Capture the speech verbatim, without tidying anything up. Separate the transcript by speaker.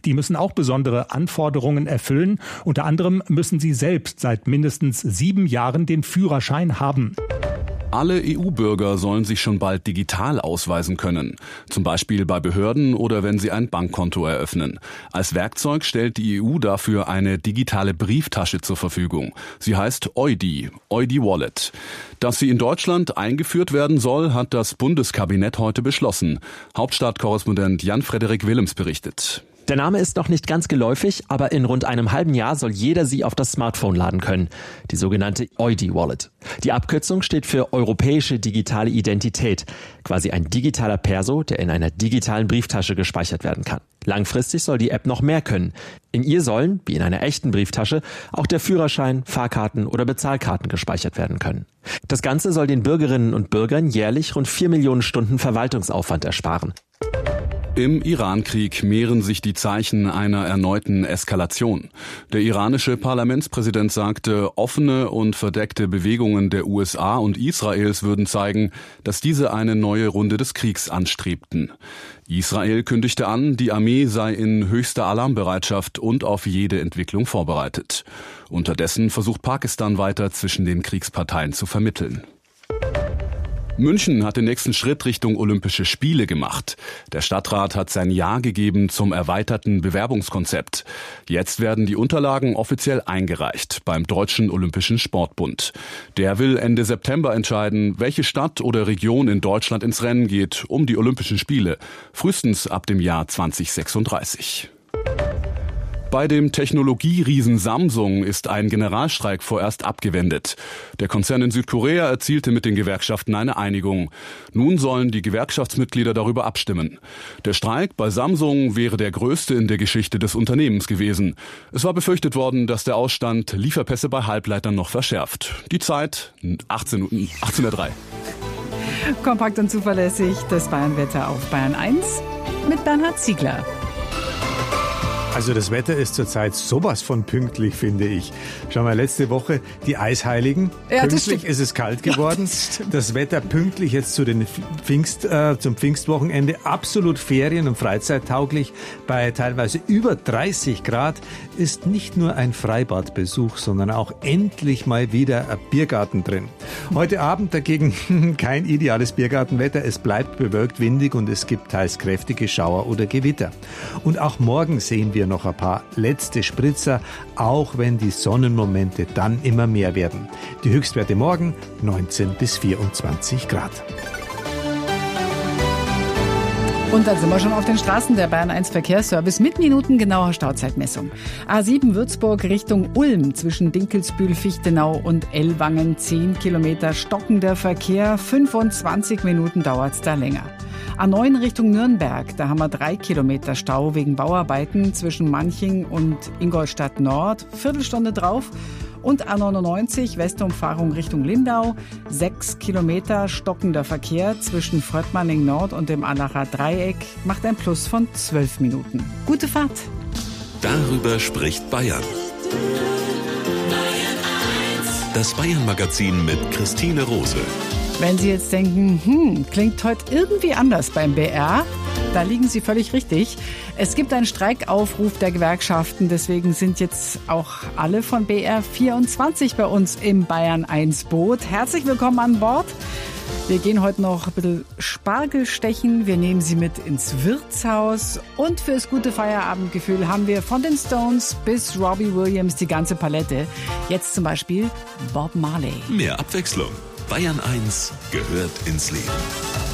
Speaker 1: Die müssen auch besondere Anforderungen erfüllen. Unter anderem müssen sie selbst seit mindestens sieben Jahren den Führerschein haben.
Speaker 2: Alle E U-Bürger sollen sich schon bald digital ausweisen können. Zum Beispiel bei Behörden oder wenn sie ein Bankkonto eröffnen. Als Werkzeug stellt die E U dafür eine digitale Brieftasche zur Verfügung. Sie heißt E U D I, E U D I Wallet. Dass sie in Deutschland eingeführt werden soll, hat das Bundeskabinett heute beschlossen. Hauptstadtkorrespondent Jan-Frederik Willems berichtet.
Speaker 3: Der Name ist noch nicht ganz geläufig, aber in rund einem halben Jahr soll jeder sie auf das Smartphone laden können. Die sogenannte E U D I Wallet. Die Abkürzung steht für Europäische Digitale Identität. Quasi ein digitaler Perso, der in einer digitalen Brieftasche gespeichert werden kann. Langfristig soll die App noch mehr können. In ihr sollen, wie in einer echten Brieftasche, auch der Führerschein, Fahrkarten oder Bezahlkarten gespeichert werden können. Das Ganze soll den Bürgerinnen und Bürgern jährlich rund vier Millionen Stunden Verwaltungsaufwand ersparen.
Speaker 2: Im Iran-Krieg mehren sich die Zeichen einer erneuten Eskalation. Der iranische Parlamentspräsident sagte, offene und verdeckte Bewegungen der U S A und Israels würden zeigen, dass diese eine neue Runde des Kriegs anstrebten. Israel kündigte an, die Armee sei in höchster Alarmbereitschaft und auf jede Entwicklung vorbereitet. Unterdessen versucht Pakistan weiter zwischen den Kriegsparteien zu vermitteln. München hat den nächsten Schritt Richtung Olympische Spiele gemacht. Der Stadtrat hat sein Ja gegeben zum erweiterten Bewerbungskonzept. Jetzt werden die Unterlagen offiziell eingereicht beim Deutschen Olympischen Sportbund. Der will Ende September entscheiden, welche Stadt oder Region in Deutschland ins Rennen geht um die Olympischen Spiele, frühestens ab dem Jahr zwanzig sechsunddreißig. Bei dem Technologieriesen Samsung ist ein Generalstreik vorerst abgewendet. Der Konzern in Südkorea erzielte mit den Gewerkschaften eine Einigung. Nun sollen die Gewerkschaftsmitglieder darüber abstimmen. Der Streik bei Samsung wäre der größte in der Geschichte des Unternehmens gewesen. Es war befürchtet worden, dass der Ausstand Lieferpässe bei Halbleitern noch verschärft. Die Zeit achtzehn Uhr drei.
Speaker 4: Kompakt und zuverlässig das Bayernwetter auf Bayern eins mit Bernhard Ziegler.
Speaker 5: Also das Wetter ist zurzeit sowas von pünktlich, finde ich. Schau mal, letzte Woche die Eisheiligen. Ja, pünktlich ist es kalt geworden. Ja, das, das Wetter pünktlich jetzt zu den Pfingst, äh, zum Pfingstwochenende. Absolut ferien- und freizeittauglich. Bei teilweise über dreißig Grad ist nicht nur ein Freibadbesuch, sondern auch endlich mal wieder ein Biergarten drin. Heute Abend dagegen kein ideales Biergartenwetter. Es bleibt bewölkt, windig und es gibt teils kräftige Schauer oder Gewitter. Und auch morgen sehen wir noch ein paar letzte Spritzer, auch wenn die Sonnenmomente dann immer mehr werden. Die Höchstwerte morgen neunzehn bis vierundzwanzig Grad.
Speaker 4: Und dann sind wir schon auf den Straßen. Der Bayern eins Verkehrsservice mit minutengenauer Stauzeitmessung. A sieben Würzburg Richtung Ulm zwischen Dinkelsbühl, Fichtenau und Ellwangen zehn Kilometer stockender Verkehr. fünfundzwanzig Minuten dauert's da länger. A neun Richtung Nürnberg, da haben wir drei Kilometer Stau wegen Bauarbeiten zwischen Manching und Ingolstadt Nord. Viertelstunde drauf. Und A neunundneunzig Westumfahrung Richtung Lindau. Sechs Kilometer stockender Verkehr zwischen Fröttmanning Nord und dem Allacher Dreieck macht ein Plus von zwölf Minuten. Gute Fahrt.
Speaker 6: Darüber spricht Bayern. Das Bayern-Magazin mit Christine Rose.
Speaker 4: Wenn Sie jetzt denken, hm, klingt heute irgendwie anders beim B R, da liegen Sie völlig richtig. Es gibt einen Streikaufruf der Gewerkschaften, deswegen sind jetzt auch alle von B R vierundzwanzig bei uns im Bayern eins Boot. Herzlich willkommen an Bord. Wir gehen heute noch ein bisschen Spargel stechen. Wir nehmen Sie mit ins Wirtshaus. Und fürs gute Feierabendgefühl haben wir von den Stones bis Robbie Williams die ganze Palette. Jetzt zum Beispiel Bob Marley.
Speaker 6: Mehr Abwechslung. Bayern eins gehört ins Leben.